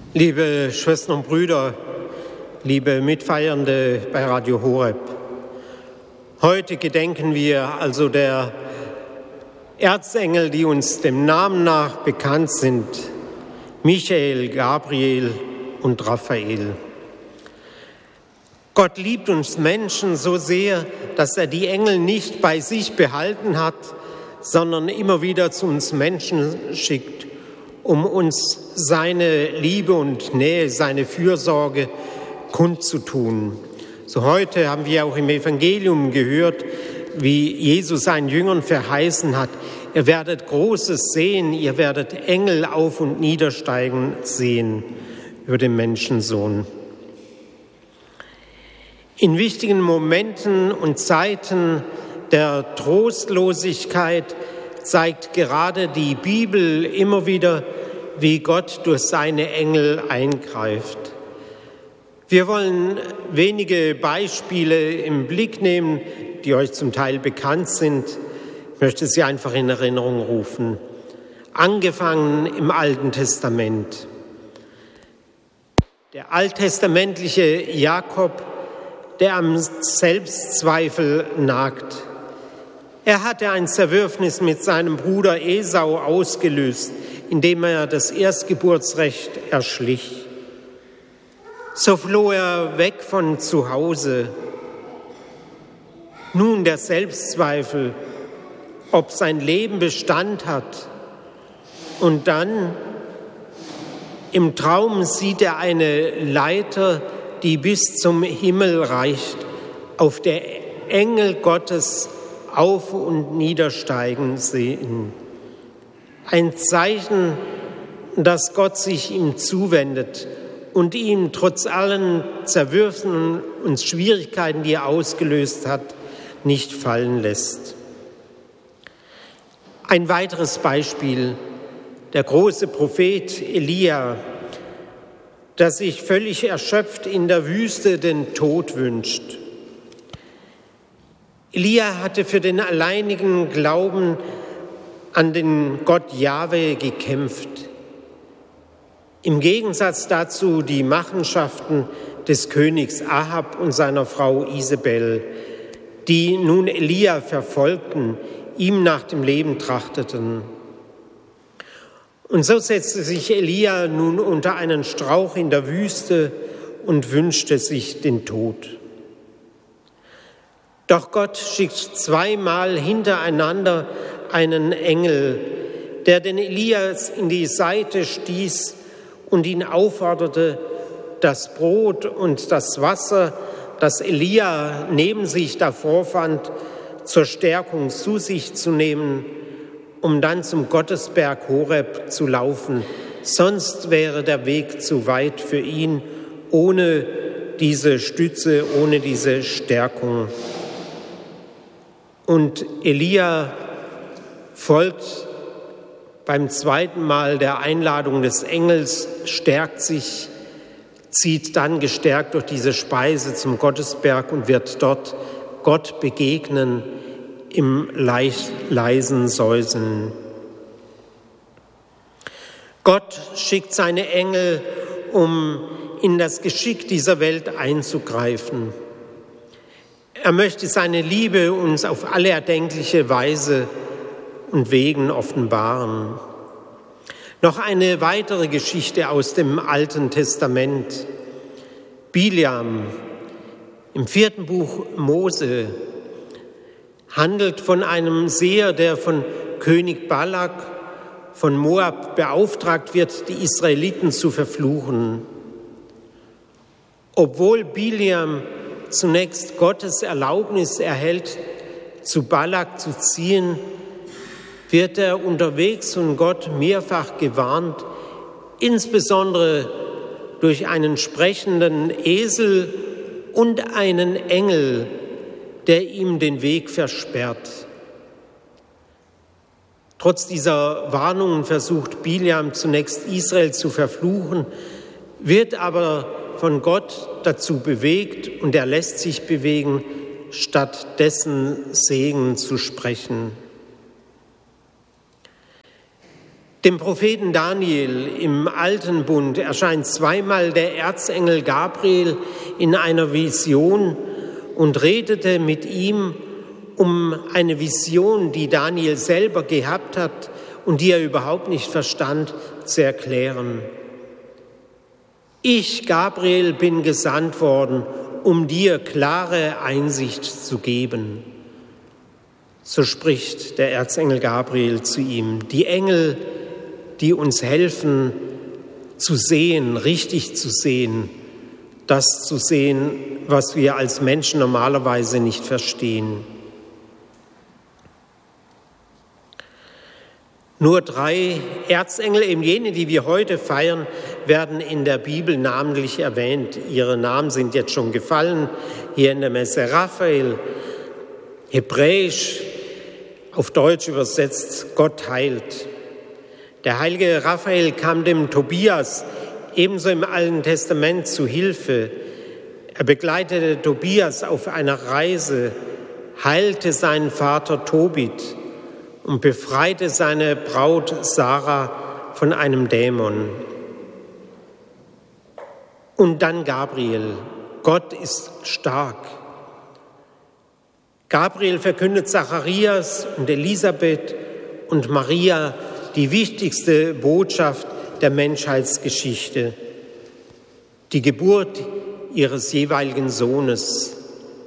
Liebe Schwestern und Brüder, liebe Mitfeiernde bei Radio Horeb, heute gedenken wir also der Erzengel, die uns dem Namen nach bekannt sind, Michael, Gabriel und Raphael. Gott liebt uns Menschen so sehr, dass er die Engel nicht bei sich behalten hat, sondern immer wieder zu uns Menschen schickt, um uns seine Liebe und Nähe, seine Fürsorge kundzutun. So heute haben wir auch im Evangelium gehört, wie Jesus seinen Jüngern verheißen hat: Ihr werdet Großes sehen, ihr werdet Engel auf- und niedersteigen sehen über den Menschensohn. In wichtigen Momenten und Zeiten der Trostlosigkeit zeigt gerade die Bibel immer wieder, wie Gott durch seine Engel eingreift. Wir wollen wenige Beispiele im Blick nehmen, die euch zum Teil bekannt sind. Ich möchte sie einfach in Erinnerung rufen. Angefangen im Alten Testament. Der alttestamentliche Jakob, der am Selbstzweifel nagt. Er hatte ein Zerwürfnis mit seinem Bruder Esau ausgelöst, indem er das Erstgeburtsrecht erschlich. So floh er weg von zu Hause. Nun der Selbstzweifel, ob sein Leben Bestand hat. Und dann im Traum sieht er eine Leiter, die bis zum Himmel reicht, auf der Engel Gottes auf- und niedersteigen sehen. Ein Zeichen, dass Gott sich ihm zuwendet und ihn trotz allen Zerwürfen und Schwierigkeiten, die er ausgelöst hat, nicht fallen lässt. Ein weiteres Beispiel, der große Prophet Elia, der sich völlig erschöpft in der Wüste den Tod wünscht. Elia hatte für den alleinigen Glauben an den Gott Jahwe gekämpft. Im Gegensatz dazu die Machenschaften des Königs Ahab und seiner Frau Isabel, die nun Elia verfolgten, ihm nach dem Leben trachteten. Und so setzte sich Elia nun unter einen Strauch in der Wüste und wünschte sich den Tod. Doch Gott schickt zweimal hintereinander einen Engel, der den Elias in die Seite stieß und ihn aufforderte, das Brot und das Wasser, das Elia neben sich davor fand, zur Stärkung zu sich zu nehmen, um dann zum Gottesberg Horeb zu laufen. Sonst wäre der Weg zu weit für ihn, ohne diese Stütze, ohne diese Stärkung. Und Elia folgt beim zweiten Mal der Einladung des Engels, stärkt sich, zieht dann gestärkt durch diese Speise zum Gottesberg und wird dort Gott begegnen im leisen Säuseln. Gott schickt seine Engel, um in das Geschick dieser Welt einzugreifen. Er möchte seine Liebe uns auf alle erdenkliche Weise und Wegen offenbaren. Noch eine weitere Geschichte aus dem Alten Testament. Bileam im 4. Buch Mose handelt von einem Seher, der von König Balak von Moab beauftragt wird, die Israeliten zu verfluchen. Obwohl Bileam zunächst Gottes Erlaubnis erhält, zu Balak zu ziehen, wird er unterwegs von Gott mehrfach gewarnt, insbesondere durch einen sprechenden Esel und einen Engel, der ihm den Weg versperrt. Trotz dieser Warnungen versucht Bileam zunächst Israel zu verfluchen, wird aber von Gott dazu bewegt und er lässt sich bewegen, statt dessen Segen zu sprechen. Dem Propheten Daniel im Alten Bund erscheint zweimal der Erzengel Gabriel in einer Vision und redete mit ihm, um eine Vision, die Daniel selber gehabt hat und die er überhaupt nicht verstand, zu erklären. Ich, Gabriel, bin gesandt worden, um dir klare Einsicht zu geben. So spricht der Erzengel Gabriel zu ihm. Die Engel, die uns helfen, zu sehen, richtig zu sehen, das zu sehen, was wir als Menschen normalerweise nicht verstehen. Nur 3 Erzengel, eben jene, die wir heute feiern, werden in der Bibel namentlich erwähnt. Ihre Namen sind jetzt schon gefallen, hier in der Messe. Raphael, hebräisch, auf Deutsch übersetzt, Gott heilt. Der heilige Raphael kam dem Tobias ebenso im Alten Testament zu Hilfe. Er begleitete Tobias auf einer Reise, heilte seinen Vater Tobit und befreite seine Braut Sarah von einem Dämon. Und dann Gabriel. Gott ist stark. Gabriel verkündet Zacharias und Elisabeth und Maria die wichtigste Botschaft der Menschheitsgeschichte, die Geburt ihres jeweiligen Sohnes.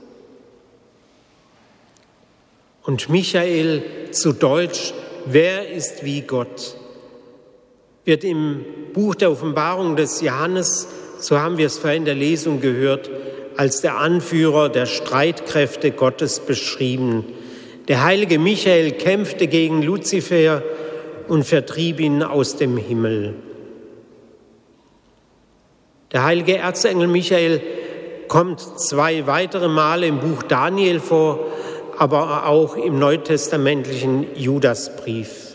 Und Michael, zu Deutsch, wer ist wie Gott, wird im Buch der Offenbarung des Johannes, so haben wir es vorhin in der Lesung gehört, als der Anführer der Streitkräfte Gottes beschrieben. Der heilige Michael kämpfte gegen Luzifer und vertrieb ihn aus dem Himmel. Der heilige Erzengel Michael kommt 2 weitere Male im Buch Daniel vor, aber auch im neutestamentlichen Judasbrief.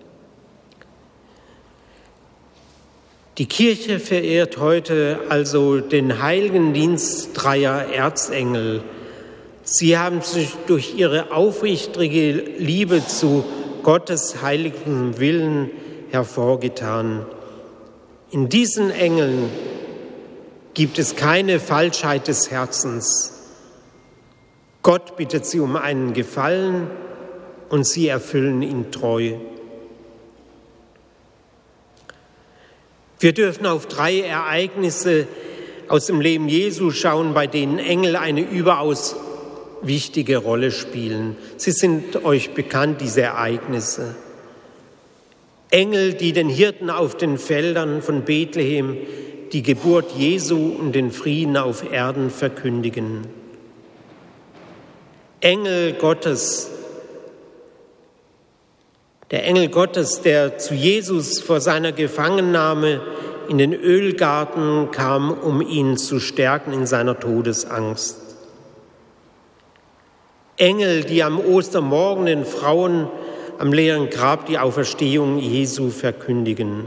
Die Kirche verehrt heute also den heiligen Dienst 3 Erzengel. Sie haben sich durch ihre aufrichtige Liebe zu Gottes heiligem Willen hervorgetan. In diesen Engeln gibt es keine Falschheit des Herzens. Gott bittet sie um einen Gefallen und sie erfüllen ihn treu. Wir dürfen auf 3 Ereignisse aus dem Leben Jesu schauen, bei denen Engel eine überaus wichtige Rolle spielen. Sie sind euch bekannt, diese Ereignisse. Engel, die den Hirten auf den Feldern von Bethlehem die Geburt Jesu und den Frieden auf Erden verkündigen. Engel Gottes, der Engel Gottes, der zu Jesus vor seiner Gefangennahme in den Ölgarten kam, um ihn zu stärken in seiner Todesangst. Engel, die am Ostermorgen den Frauen am leeren Grab die Auferstehung Jesu verkündigen.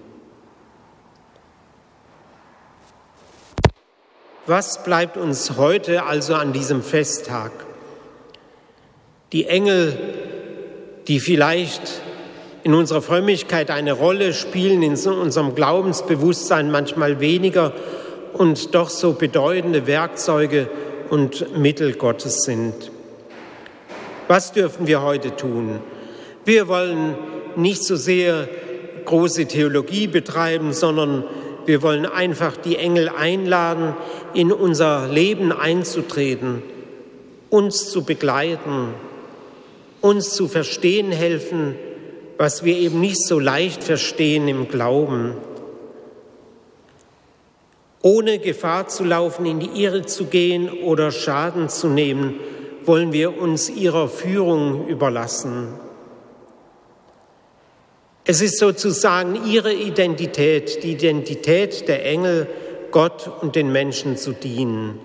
Was bleibt uns heute also an diesem Festtag? Die Engel, die vielleicht in unserer Frömmigkeit eine Rolle spielen, in unserem Glaubensbewusstsein manchmal weniger und doch so bedeutende Werkzeuge und Mittel Gottes sind. Was dürfen wir heute tun? Wir wollen nicht so sehr große Theologie betreiben, sondern wir wollen einfach die Engel einladen, in unser Leben einzutreten, uns zu begleiten, uns zu verstehen helfen, was wir eben nicht so leicht verstehen im Glauben. Ohne Gefahr zu laufen, in die Irre zu gehen oder Schaden zu nehmen, wollen wir uns ihrer Führung überlassen. Es ist sozusagen ihre Identität, die Identität der Engel, Gott und den Menschen zu dienen.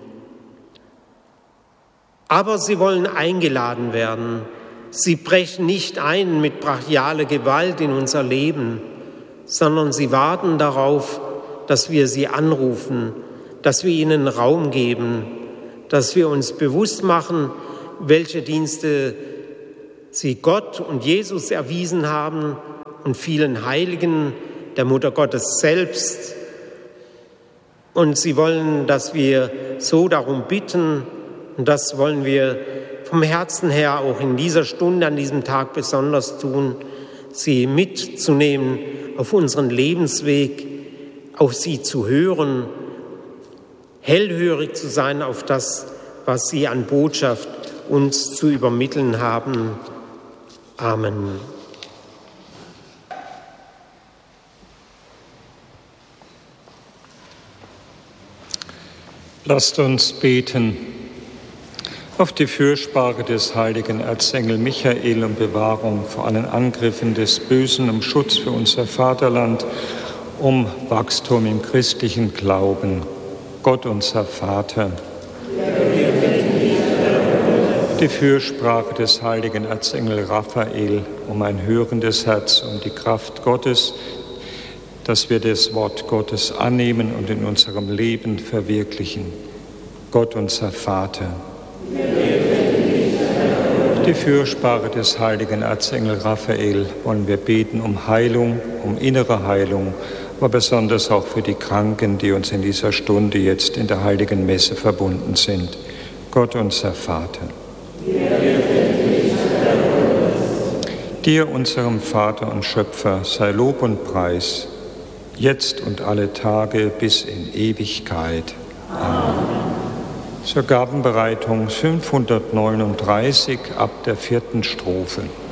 Aber sie wollen eingeladen werden. Sie brechen nicht ein mit brachialer Gewalt in unser Leben, sondern sie warten darauf, dass wir sie anrufen, dass wir ihnen Raum geben, dass wir uns bewusst machen, welche Dienste sie Gott und Jesus erwiesen haben und vielen Heiligen, der Mutter Gottes selbst. Und sie wollen, dass wir so darum bitten, und das wollen wir vom Herzen her auch in dieser Stunde, an diesem Tag besonders tun, sie mitzunehmen auf unseren Lebensweg, auf sie zu hören, hellhörig zu sein auf das, was sie an Botschaft uns zu übermitteln haben. Amen. Lasst uns beten. Auf die Fürsprache des heiligen Erzengel Michael um Bewahrung vor allen Angriffen des Bösen, um Schutz für unser Vaterland, um Wachstum im christlichen Glauben. Gott, unser Vater. Die Fürsprache des heiligen Erzengel Raphael um ein hörendes Herz, um die Kraft Gottes, dass wir das Wort Gottes annehmen und in unserem Leben verwirklichen. Gott, unser Vater. Die Fürsprache des heiligen Erzengel Raphael wollen wir beten um Heilung, um innere Heilung, aber besonders auch für die Kranken, die uns in dieser Stunde jetzt in der heiligen Messe verbunden sind. Gott, unser Vater. Dir, unserem Vater und Schöpfer, sei Lob und Preis, jetzt und alle Tage bis in Ewigkeit. Amen. Zur Gabenbereitung 539 ab der 4. Strophe.